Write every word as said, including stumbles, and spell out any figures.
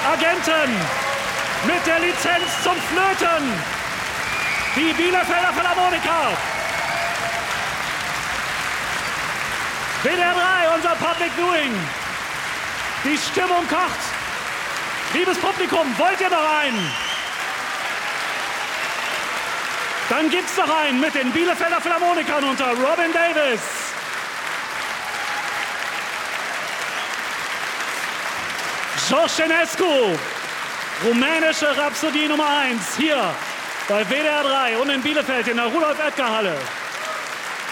Agenten mit der Lizenz zum Flöten, die Bielefelder Philharmoniker. W D R drei, unser Public Viewing. Die Stimmung kocht. Liebes Publikum, wollt ihr noch einen? Dann gibt's noch einen mit den Bielefelder Philharmonikern unter Robin Davis. George Enescu, rumänische Rhapsodie Nummer eins, hier bei W D R drei und in Bielefeld in der Rudolf-Oetker-Halle.